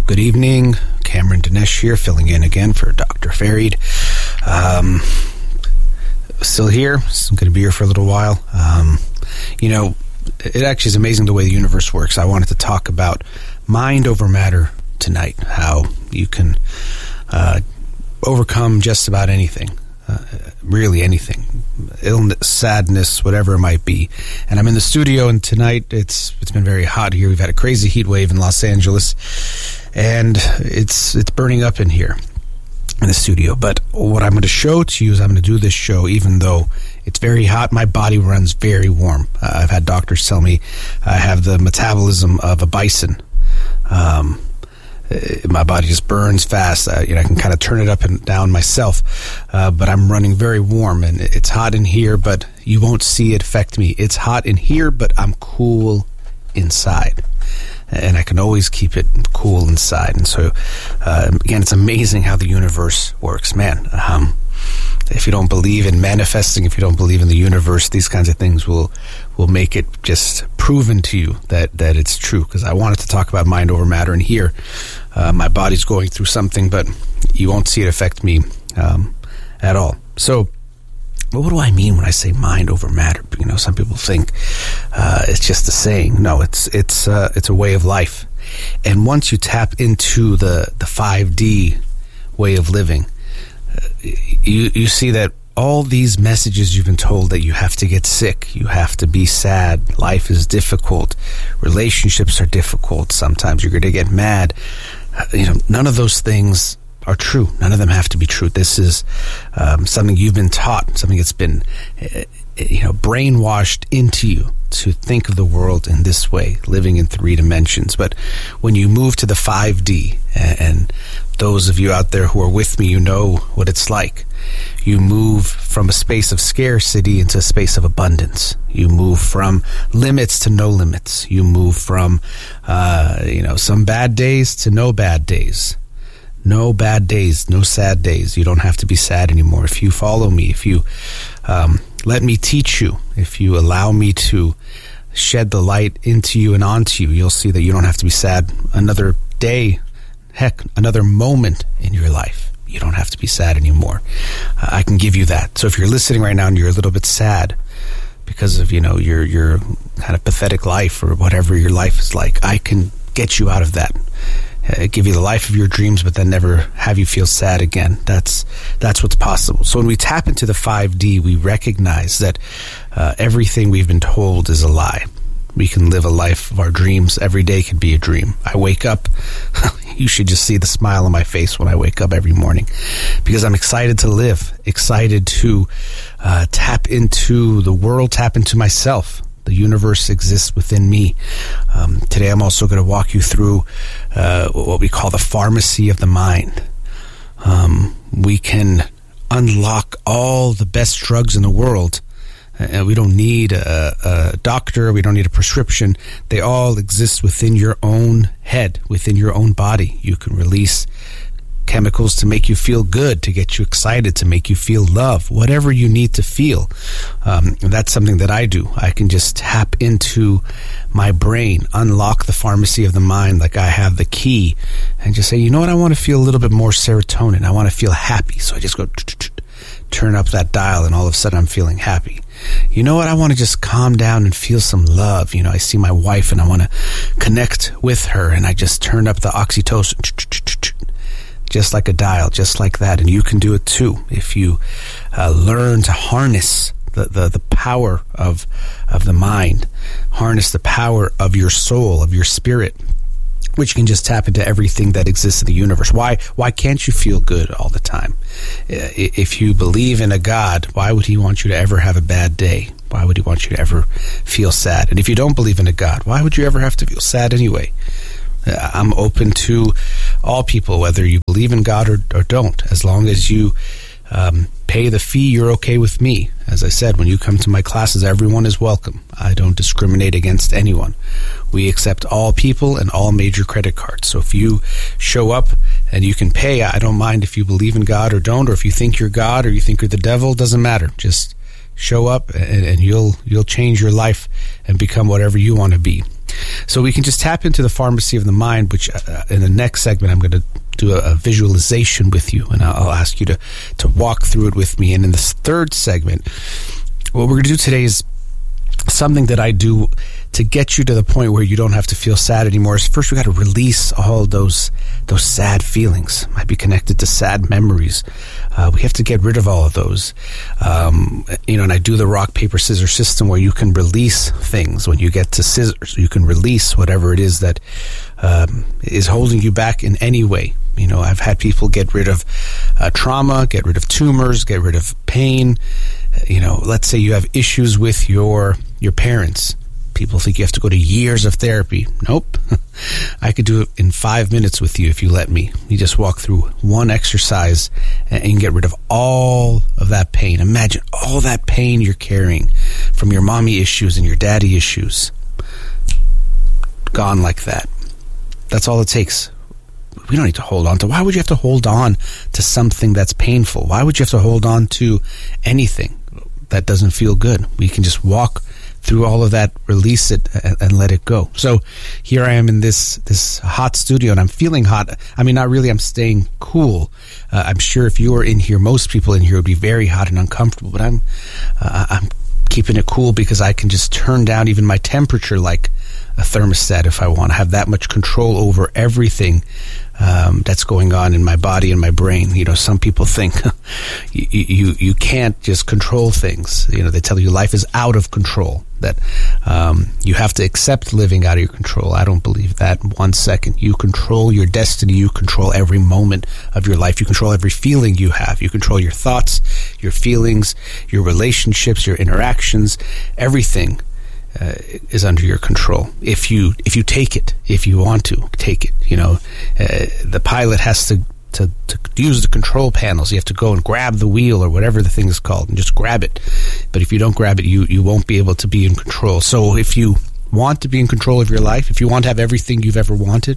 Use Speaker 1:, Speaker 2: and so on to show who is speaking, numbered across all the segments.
Speaker 1: Good evening. Cameron Dinesh here, filling in again for Dr. Farid. Still here. I'm going to be here for a little while. It actually is amazing the way the universe works. I wanted to talk about mind over matter tonight, how you can overcome just about anything. Really anything, illness, sadness, whatever it might be. And I'm in the studio, and tonight it's been very hot here. We've had a crazy heat wave in Los Angeles, and it's burning up in here in the studio. But what I'm going to show to you is I'm going to do this show even though it's very hot. My body runs very warm. I've had doctors tell me I have the metabolism of a bison. My body just burns fast. I can kind of turn it up and down myself, but I'm running very warm, and it's hot in here, but you won't see it affect me. It's hot in here, but I'm cool inside, and I can always keep it cool inside. And so, again, it's amazing how the universe works, man. If you don't believe in manifesting, if you don't believe in the universe, these kinds of things will make it just proven to you that it's true. Because I wanted to talk about mind over matter, and here my body's going through something, but you won't see it affect me at all. So, what do I mean when I say mind over matter? Some people think it's just a saying. No, it's a way of life. And once you tap into the 5D way of living, you see that all these messages you've been told that you have to get sick, you have to be sad, life is difficult, relationships are difficult, sometimes you're going to get mad. None of those things are true. None of them have to be true. This is something you've been taught, something that's been brainwashed into you to think of the world in this way, living in 3 dimensions. But when you move to the 5D, and those of you out there who are with me, you know what it's like. You move from a space of scarcity into a space of abundance. You move from limits to no limits. You move from, some bad days to no bad days. No bad days, no sad days. You don't have to be sad anymore. If you follow me, if you let me teach you, if you allow me to shed the light into you and onto you, you'll see that you don't have to be sad another day, heck, another moment in your life. You don't have to be sad anymore. I can give you that. So if you're listening right now and you're a little bit sad because of, your kind of pathetic life or whatever your life is like, I can get you out of that. Give you the life of your dreams, but then never have you feel sad again. That's what's possible. So when we tap into the 5D, we recognize that everything we've been told is a lie. We can live a life of our dreams. Every day can be a dream. I wake up, you should just see the smile on my face when I wake up every morning, because I'm excited to live, excited to tap into the world, tap into myself. The universe exists within me. Today I'm also going to walk you through what we call the pharmacy of the mind. We can unlock all the best drugs in the world. We don't need a doctor. We don't need a prescription. They all exist within your own head, within your own body. You can release chemicals to make you feel good, to get you excited, to make you feel love, whatever you need to feel. That's something that I do. I can just tap into my brain, unlock the pharmacy of the mind like I have the key, and just say, you know what, I want to feel a little bit more serotonin. I want to feel happy. So I just go turn up that dial, and all of a sudden I'm feeling happy. You know what, I want to just calm down and feel some love. I see my wife and I want to connect with her, and I just turn up the oxytocin, just like a dial, just like that. And you can do it too if you learn to harness the power of the mind, harness the power of your soul, of your spirit, which can just tap into everything that exists in the universe. Why can't you feel good all the time? If you believe in a God, why would he want you to ever have a bad day? Why would he want you to ever feel sad? And if you don't believe in a God, why would you ever have to feel sad anyway? I'm open to all people, whether you believe in God or don't. As long as you pay the fee, you're okay with me. As I said, when you come to my classes, everyone is welcome. I don't discriminate against anyone. We accept all people and all major credit cards. So if you show up and you can pay, I don't mind if you believe in God or don't, or if you think you're God or you think you're the devil, doesn't matter. Just show up and you'll change your life and become whatever you want to be. So we can just tap into the pharmacy of the mind, which in the next segment I'm going to do a visualization with you, and I'll ask you to walk through it with me. And in this third segment, what we're going to do today is something that I do to get you to the point where you don't have to feel sad anymore. Is first we got to release all those sad feelings. Might be connected to sad memories. We have to get rid of all of those. And I do the rock, paper, scissors system where you can release things. When you get to scissors, you can release whatever it is that is holding you back in any way. I've had people get rid of trauma, get rid of tumors, get rid of pain. Let's say you have issues with your parents. People think you have to go to years of therapy. Nope. I could do it in 5 minutes with you if you let me. You just walk through one exercise and get rid of all of that pain. Imagine all that pain you're carrying from your mommy issues and your daddy issues. Gone like that. That's all it takes. We don't need to hold on to. Why would you have to hold on to something that's painful? Why would you have to hold on to anything that doesn't feel good? We can just walk through all of that, release it, and let it go. So here I am in this hot studio, and I'm feeling hot. I mean, not really. I'm staying cool. I'm sure if you were in here, most people in here would be very hot and uncomfortable. But I'm keeping it cool because I can just turn down even my temperature like a thermostat if I want. I have that much control over everything that's going on in my body and my brain. Some people think you can't just control things. They tell you life is out of control, that you have to accept living out of your control. I don't believe that 1 second. You control your destiny. You control every moment of your life. You control every feeling you have. You control your thoughts, your feelings, your relationships, your interactions. Everything is under your control. If you take it, if you want to take it, the pilot has to use the control panels. You have to go and grab the wheel or whatever the thing is called and just grab it. But if you don't grab it, you won't be able to be in control. So if you want to be in control of your life, if you want to have everything you've ever wanted,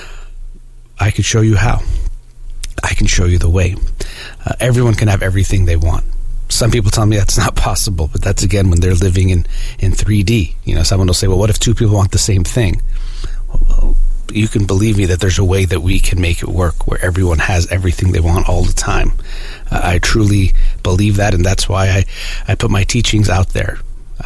Speaker 1: I could show you how. I can show you the way. Everyone can have everything they want. Some people tell me that's not possible, but that's again when they're living in 3D. Someone will say, well, what if two people want the same thing? Well, you can believe me that there's a way that we can make it work where everyone has everything they want all the time. I truly believe that, and that's why I put my teachings out there.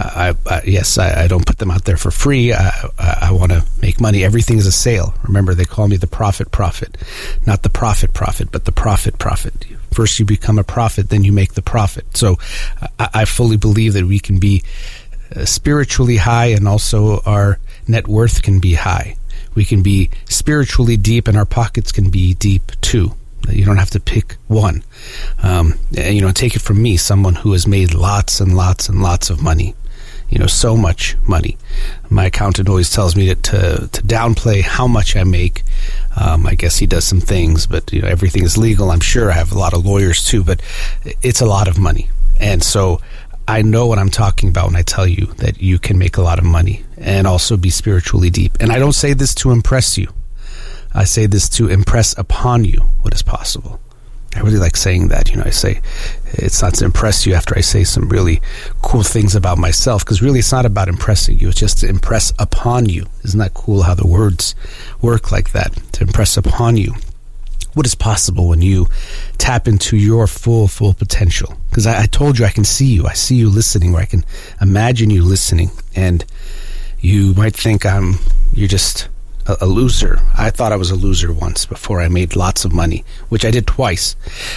Speaker 1: I don't put them out there for free. I want to make money. Everything is a sale. Remember, they call me the prophet, not the prophet, but the prophet. First you become a prophet, then you make the profit. So I fully believe that we can be spiritually high, and also our net worth can be high. We can be spiritually deep, and our pockets can be deep too. You don't have to pick one. Take it from me, someone who has made lots and lots and lots of money. So much money. My accountant always tells me to downplay how much I make. I guess he does some things, but everything is legal. I'm sure I have a lot of lawyers too, but it's a lot of money. And so I know what I'm talking about when I tell you that you can make a lot of money and also be spiritually deep. And I don't say this to impress you. I say this to impress upon you what is possible. I really like saying that. I say it's not to impress you after I say some really cool things about myself, because really it's not about impressing you. It's just to impress upon you. Isn't that cool how the words work like that? To impress upon you what is possible when you tap into your full potential. Because I told you I can see you. I see you listening, or I can imagine you listening. And you might think you're just a loser. I thought I was a loser once before I made lots of money, which I did twice.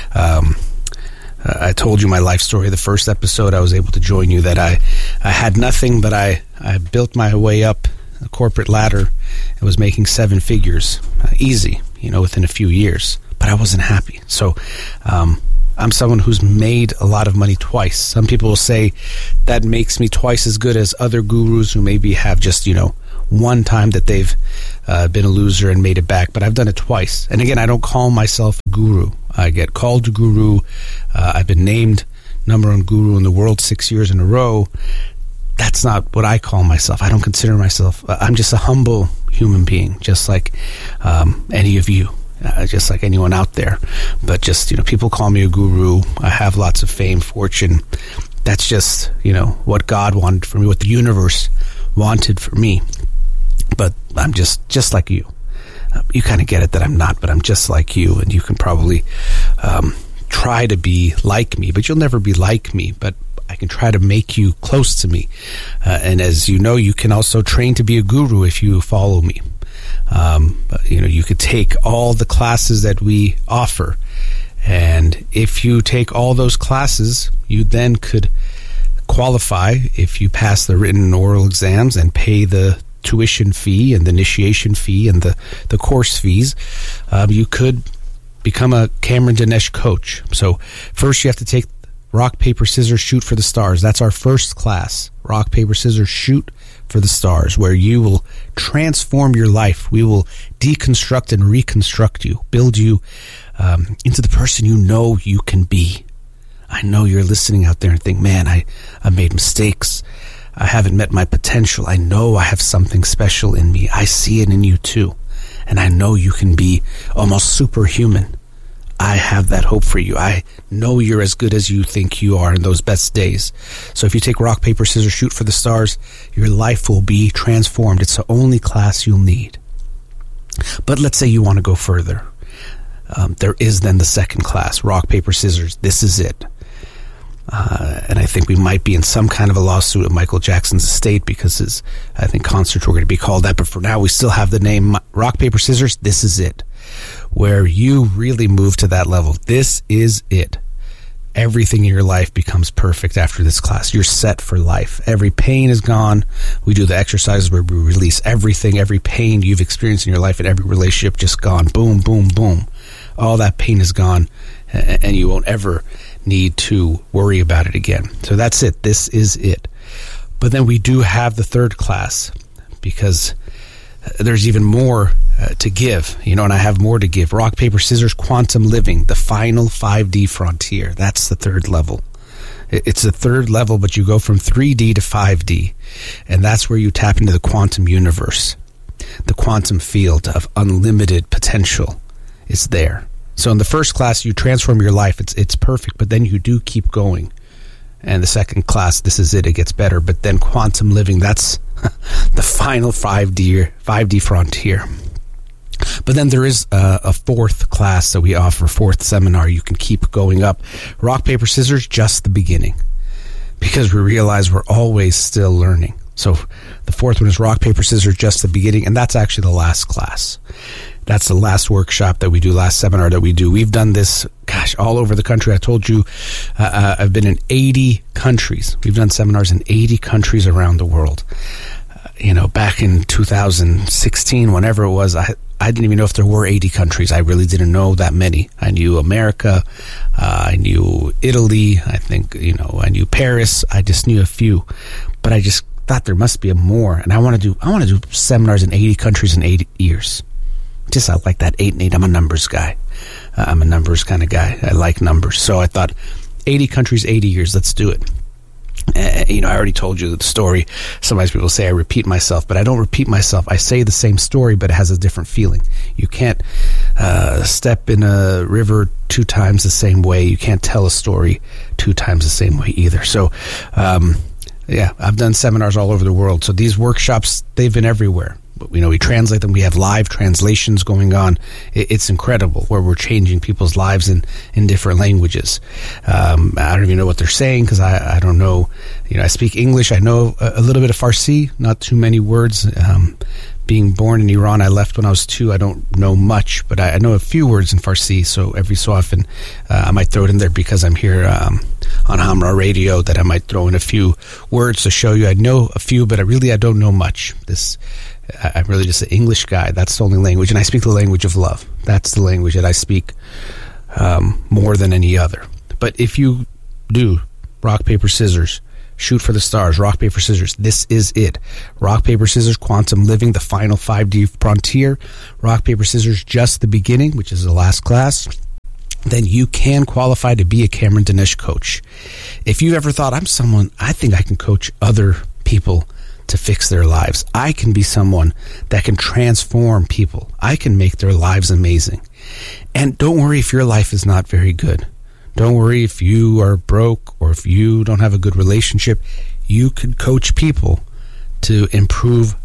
Speaker 1: I told you my life story. The first episode I was able to join you that I had nothing, but I built my way up a corporate ladder and was making 7 figures easy, within a few years. But I wasn't happy. So I'm someone who's made a lot of money twice. Some people will say that makes me twice as good as other gurus who maybe have just, one time that they've been a loser and made it back, but I've done it twice. And again, I don't call myself a guru. I get called a guru. I've been named #1 guru in the world 6 years in a row. That's not what I call myself. I don't consider myself. I'm just a humble human being, just like any of you, just like anyone out there. But just, people call me a guru. I have lots of fame, fortune. That's just, what God wanted for me, what the universe wanted for me. but I'm just like you. You kind of get it that I'm not, but I'm just like you, and you can probably try to be like me, but you'll never be like me, but I can try to make you close to me. And as you know, you can also train to be a guru if you follow me. You could take all the classes that we offer, and if you take all those classes, you then could qualify if you pass the written and oral exams and pay the tuition fee and the initiation fee and the course fees. You could become a Cameron Dinesh coach. So first you have to take rock, paper, scissors, shoot for the stars. That's our first class. Rock, paper, scissors, shoot for the stars, where you will transform your life. We will deconstruct and reconstruct you, build you into the person you know you can be. I know you're listening out there and think, man, I made mistakes. I haven't met my potential. I know I have something special in me. I see it in you too. And I know you can be almost superhuman. I have that hope for you. I know you're as good as you think you are in those best days. So if you take rock, paper, scissors, shoot for the stars, your life will be transformed. It's the only class you'll need. But let's say you want to go further. There is then the second class, rock, paper, scissors. This is it. And I think we might be in some kind of a lawsuit of Michael Jackson's estate because his, I think, concerts were going to be called that. But for now, we still have the name rock, paper, scissors. This is it. Where you really move to that level. This is it. Everything in your life becomes perfect after this class. You're set for life. Every pain is gone. We do the exercises where we release everything, every pain you've experienced in your life and every relationship just gone. Boom, boom, boom. All that pain is gone, and you won't ever need to worry about it again. So that's it. This is it. But then we do have the third class because there's even more to give, and I have more to give. Rock, paper, scissors, quantum living, the final 5D frontier. That's the third level. It's the third level, but you go from 3D to 5D, and that's where you tap into the quantum universe. The quantum field of unlimited potential is there. So in the first class, you transform your life. It's perfect, but then you do keep going. And the second class, this is it. It gets better. But then quantum living, that's the final 5D frontier. But then there is a fourth class that we offer, fourth seminar. You can keep going up. Rock, paper, scissors, just the beginning. Because we realize we're always still learning. So the fourth one is rock, paper, scissors, just the beginning. And that's actually the last class. That's the last workshop that we do, last seminar that we do. We've done this, all over the country. I told you I've been in 80 countries. We've done seminars in 80 countries around the world. Back in 2016, whenever it was, I didn't even know if there were 80 countries. I really didn't know that many. I knew America. I knew Italy. I think, I knew Paris. I just knew a few. But I just thought there must be more. And I want to do seminars in 80 countries in 8 years. I like that 8 and 8. I'm a numbers guy. I'm a numbers kind of guy. I like numbers. So I thought 80 countries, 80 years. Let's do it. I already told you the story. Sometimes people say I repeat myself, but I don't repeat myself. I say the same story, but it has a different feeling. You can't step in a river 2 times the same way. You can't tell a story 2 times the same way either. So, I've done seminars all over the world. So these workshops, they've been everywhere. We translate them. We have live translations going on. It's incredible where we're changing people's lives in different languages. I don't even know what they're saying because I don't know. I speak English. I know a little bit of Farsi, not too many words. Being born in Iran, I left when I was 2. I don't know much, but I know a few words in Farsi. So every so often, I might throw it in there because I'm here on Hamra Radio. That I might throw in a few words to show you I know a few, but I don't know much. I'm really just an English guy. That's the only language. And I speak the language of love. That's the language that I speak more than any other. But if you do rock, paper, scissors, shoot for the stars, rock, paper, scissors, this is it. Rock, paper, scissors, quantum living, the final 5D frontier. Rock, paper, scissors, just the beginning, which is the last class. Then you can qualify to be a Cameron Dinesh coach. If you've ever thought, I think I can coach other people to fix their lives. I can be someone that can transform people. I can make their lives amazing. And don't worry if your life is not very good. Don't worry if you are broke or if you don't have a good relationship. You can coach people to improve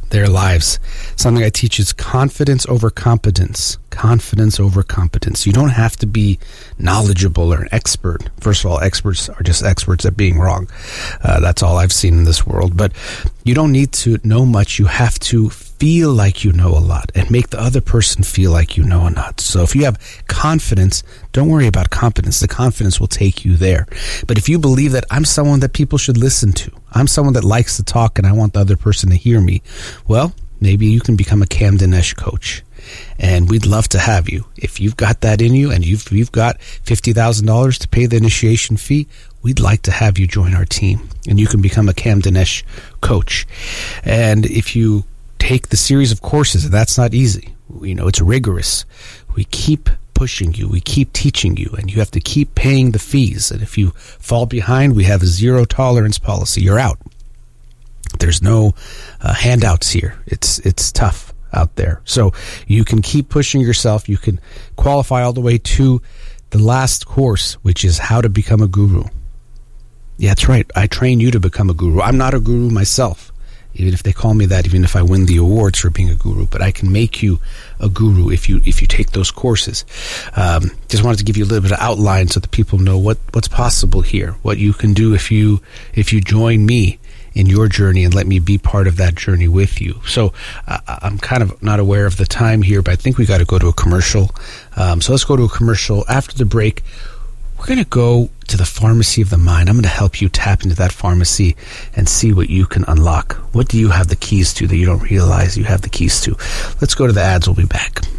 Speaker 1: their lives. Something I teach is confidence over competence. Confidence over competence. You don't have to be knowledgeable or an expert. First of all, experts are just experts at being wrong. That's all I've seen in this world. But you don't need to know much. You have to feel like you know a lot and make the other person feel like you know a lot. So if you have confidence, don't worry about competence. The confidence will take you there. But if you believe that I'm someone that people should listen to, I'm someone that likes to talk and I want the other person to hear me, well, maybe you can become a Cam Dinesh coach. And we'd love to have you. If you've got that in you and you've got $50,000 to pay the initiation fee, we'd like to have you join our team. And you can become a Cam Dinesh coach. And if you take the series of courses, and that's not easy. You know, it's rigorous. We keep pushing you. We keep teaching you, and you have to keep paying the fees. And if you fall behind, we have a zero tolerance policy. You're out. There's no handouts here. It's tough out there. So you can keep pushing yourself. You can qualify all the way to the last course, which is how to become a guru. Yeah, that's right. I train you to become a guru. I'm not a guru myself, even if they call me that, even if I win the awards for being a guru, but I can make you a guru if you take those courses. Just wanted to give you a little bit of outline so that people know what's possible here, what you can do if you join me in your journey and let me be part of that journey with you. So I'm kind of not aware of the time here, but I think we got to go to a commercial. So let's go to a commercial. After the break, we're going to go to the pharmacy of the mind. I'm going to help you tap into that pharmacy and see what you can unlock. What do you have the keys to that you don't realize you have the keys to? Let's go to the ads. We'll be back.